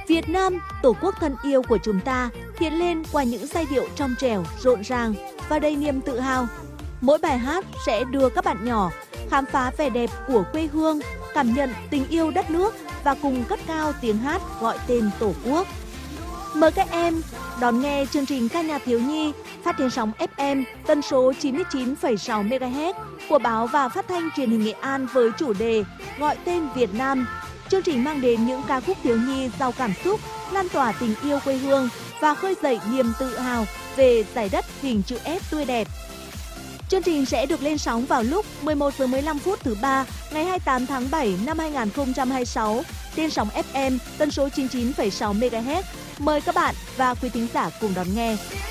Việt Nam, Tổ quốc thân yêu của chúng ta, hiện lên qua những giai điệu trong trẻo, rộn ràng và đầy niềm tự hào. Mỗi bài hát sẽ đưa các bạn nhỏ khám phá vẻ đẹp của quê hương, cảm nhận tình yêu đất nước và cùng cất cao tiếng hát gọi tên Tổ quốc. Mời các em đón nghe chương trình ca nhạc thiếu nhi phát trên sóng FM tần số 99,6 MHz của Báo và Phát thanh Truyền hình Nghệ An với chủ đề Gọi tên Việt Nam. Chương trình mang đến những ca khúc thiếu nhi giàu cảm xúc, lan tỏa tình yêu quê hương và khơi dậy niềm tự hào về giải đất hình chữ S tươi đẹp. Chương trình sẽ được lên sóng vào lúc 11 giờ 15 phút thứ ba ngày 28 tháng 7 năm 2026 trên sóng FM tần số 99,6 MHz. Mời các bạn và quý thính giả cùng đón nghe.